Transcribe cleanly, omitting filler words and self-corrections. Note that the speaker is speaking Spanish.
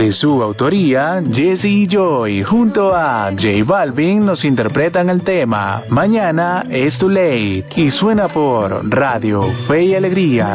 De su autoría, Jesse y Joy junto a J Balvin nos interpretan el tema Mañana es Too Late y suena por Radio Fe y Alegría.